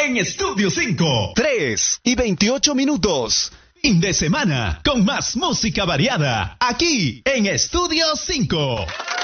en Estudio 5. 3:28. Fin de semana con más música variada aquí en Estudio 5.